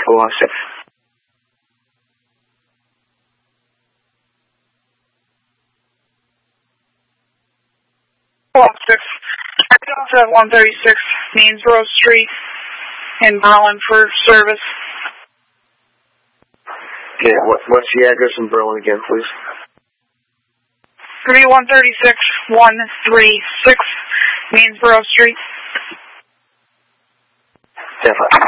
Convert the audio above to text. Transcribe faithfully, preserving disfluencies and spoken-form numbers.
four one six. six. I have one thirty-six Meansboro Street in Berlin for service. Okay, what, what's the address in Berlin again, please? three one thirty-six one thirty-six Meansboro Street. Definitely.